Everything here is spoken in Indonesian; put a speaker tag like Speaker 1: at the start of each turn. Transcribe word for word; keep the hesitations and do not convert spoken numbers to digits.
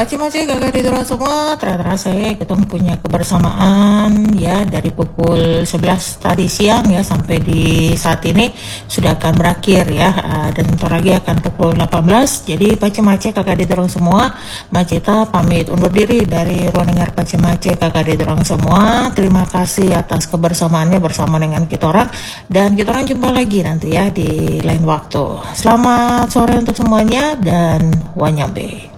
Speaker 1: Pace-pace kakak didorong semua, terasa saya ketemu punya kebersamaan ya dari pukul sebelas tadi siang ya sampai di saat ini sudah akan berakhir ya, uh, dan bentar lagi akan pukul delapan belas. Jadi pace-pace kakak didorong semua, Maceta pamit undur diri dari ruang dengar pace-pace kakak didorong semua. Terima kasih atas kebersamaannya bersama dengan kita orang, dan kita orang jumpa lagi nanti ya di lain waktu. Selamat sore untuk semuanya dan wanyambe.